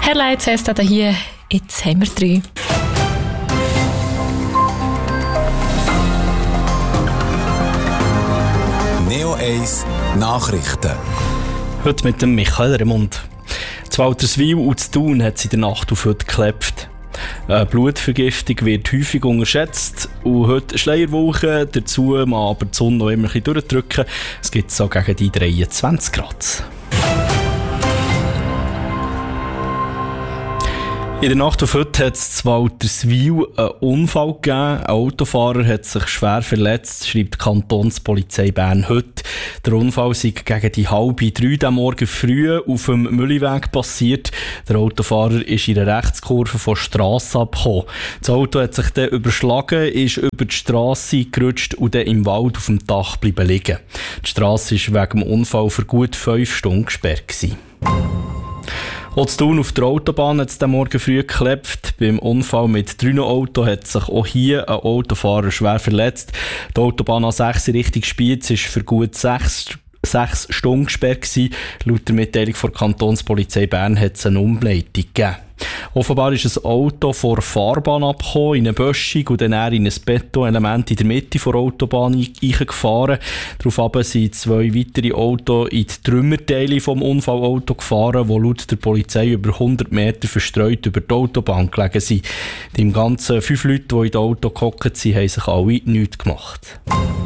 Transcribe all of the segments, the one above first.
Highlights heisst das hier, jetzt haben wir 3. Neo 1 Nachrichten. Heute mit dem Michael Remund. Zu Walterswil und zu Thun hat es in der Nacht auf heute geklebt. Blutvergiftung wird häufig unterschätzt und heute Schleierwolken, dazu mal aber die Sonne noch immer ein bisschen durchdrücken. Es gibt so gegen die 23 Grad. In der Nacht auf heute hat es zu Walterswil einen Unfall gegeben. Ein Autofahrer hat sich schwer verletzt, schreibt die Kantonspolizei Bern heute. Der Unfall sei gegen die 2:30 am Morgen früh auf dem Mülliweg passiert. Der Autofahrer ist in einer Rechtskurve von der Strasse abgekommen. Das Auto hat sich dann überschlagen, ist über die Strasse gerutscht und dann im Wald auf dem Dach bleiben liegen. Die Strasse war wegen dem Unfall für gut 5 Stunden gesperrt gewesen. Auch zu Thun auf der Autobahn hat es am Morgen früh geklebt. Beim Unfall mit 3 Autos hat sich auch hier ein Autofahrer schwer verletzt. Die Autobahn A6 in Richtung Spiez war für gut 6 Stunden gesperrt gewesen. Laut der Mitteilung der Kantonspolizei Bern hat es eine Umleitung gegeben. Offenbar ist ein Auto vor der Fahrbahn abgekommen, in eine Böschung und dann in ein Betonelement in der Mitte der Autobahn eingefahren. Daraufhin sind 2 weitere Autos in die Trümmerteile des Unfallauto gefahren, die laut der Polizei über 100 Meter verstreut über die Autobahn gelegen sind. Die im Ganzen 5 Leute, die in das Auto gehockt sind, haben sich alle nichts gemacht.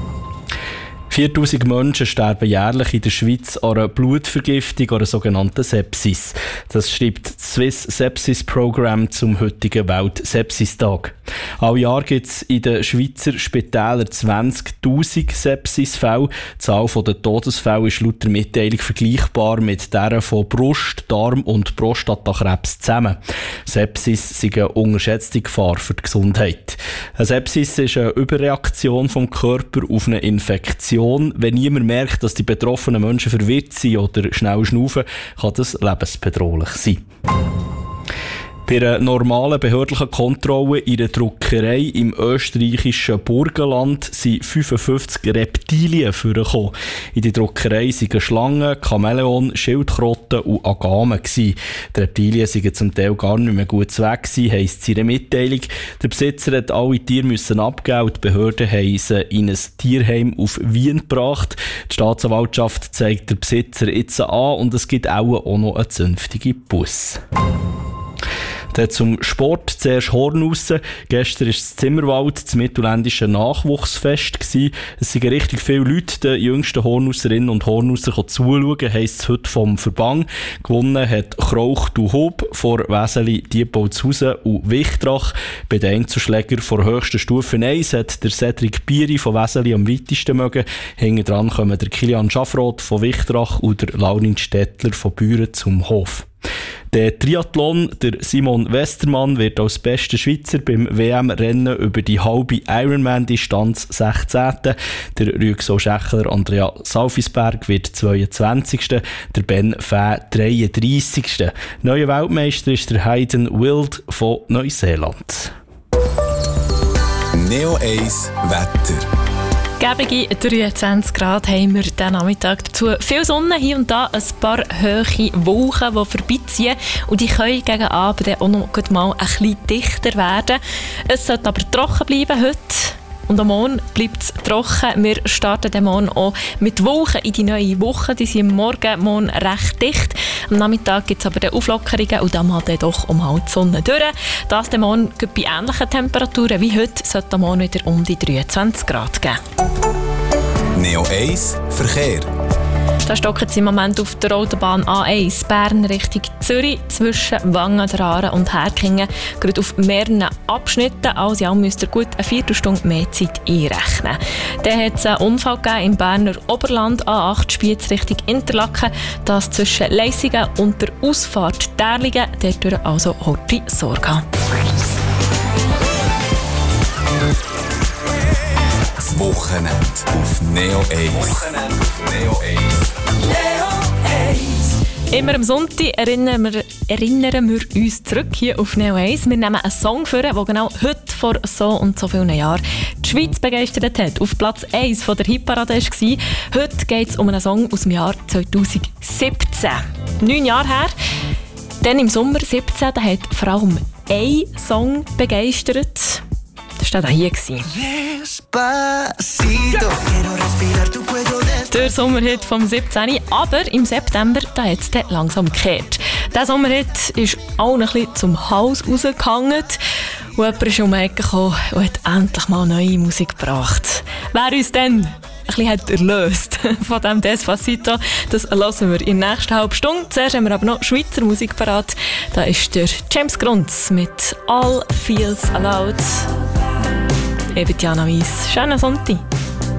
4000 Menschen sterben jährlich in der Schweiz an einer Blutvergiftung, an einer sogenannten Sepsis. Das schreibt das Swiss Sepsis Program zum heutigen Welt-Sepsis-Tag. All Jahr gibt es in den Schweizer Spitälern 20'000 Sepsisfälle. Die Zahl der Todesfälle ist laut der Mitteilung vergleichbar mit der von Brust-, Darm- und Prostatakrebs zusammen. Sepsis ist eine unterschätzte Gefahr für die Gesundheit. Eine Sepsis ist eine Überreaktion vom Körper auf eine Infektion. Wenn niemand merkt, dass die betroffenen Menschen verwirrt sind oder schnell schnaufen, kann das lebensbedrohlich sein. Bei einer normalen behördlichen Kontrolle in einer Druckerei im österreichischen Burgenland sind 55 Reptilien vorgekommen. In der Druckerei waren Schlangen, Chamäleon, Schildkröten und Agamen. Die Reptilien waren zum Teil gar nicht mehr gut weg, heisst es in der Mitteilung. Der Besitzer hat alle Tiere abgeben und die Behörden haben sie in ein Tierheim auf Wien gebracht. Die Staatsanwaltschaft zeigt den Besitzer jetzt an und es gibt auch noch eine zünftige Busse. Dann zum Sport, zuerst Hornussen. Gestern war das Zimmerwald, das mittelländische Nachwuchsfest gewesen. Es sind richtig viele Leute, den jüngsten Hornusserinnen und Hornusser zuschauen, heisst es heute vom Verband. Gewonnen hat Krauch du Hob vor Weseli, Diepolzhausen und Wichtrach. Bei den Einzelschlägern vor höchster Stufe 1 hat der Cedric Bieri von Weseli am weitesten mögen. Hinten dran kommen der Kilian Schaffroth von Wichtrach und der Laurin Stettler von Büren zum Hof. Der Triathlon, der Simon Westermann, wird als bester Schweizer beim WM-Rennen über die halbe Ironman-Distanz 16. Der Rüegsau Schächler Andrea Salfisberg wird 22. Der Ben Fäh 33. Neuer Weltmeister ist der Hayden Wild von Neuseeland. Neo 1 Wetter. Gebige 23 Grad haben wir diesen Nachmittag dazu. Viel Sonne, hier und da ein paar hohe Wolken, die vorbeiziehen. Und die können gegen Abend auch noch mal ein bisschen dichter werden. Es sollte aber trocken bleiben heute. Und am Morgen bleibt es trocken. Wir starten den Morgen auch mit Wolken in die neue Woche. Die sind morgen recht dicht. Am Nachmittag gibt es aber dann Auflockerungen und dann mal dann doch die Sonne durch. Das den Morgen bei ähnlichen Temperaturen wie heute sollte am Morgen wieder um die 23 Grad geben. Neo 1 Verkehr. Da stockt es im Moment auf der Autobahn A1 Bern Richtung Zürich zwischen Wangen, Aare und Herkingen. Gerade auf mehreren Abschnitten. Also ja, müsst ihr gut eine Viertelstunde mehr Zeit einrechnen. Dann hat es einen Unfall gegeben im Berner Oberland A8 Spiez Richtung Interlaken. Das zwischen Leisingen und der Ausfahrt Därlingen. Dort also heute Sorge. Das Wochenende auf Neo 1. Immer am Sonntag erinnern wir uns zurück hier auf Neo 1. Wir nehmen einen Song vor, der genau heute vor so und so vielen Jahren die Schweiz begeistert hat. Auf Platz 1 von der Hitparade war. Heute geht es um einen Song aus dem Jahr 2017. 9 Jahre her. Dann im Sommer 17 da hat vor allem ein Song begeistert. Das war hier. Der Sommerhit vom 17. Aber im September da hat es dann langsam gekehrt. Dieser Sommerhit ist auch ein bisschen zum Hals rausgehangen. Und jemand ist um die Ecke gekommen und hat endlich mal neue Musik gebracht. Wer uns dann ein bisschen hat erlöst von diesem Despacito, das hören wir in der nächsten halben Stunde. Zuerst haben wir aber noch Schweizer Musik parat. Da ist der James Grunz mit «All Feels Allowed». Ich bin Jana Weiss. Schönen Sonntag.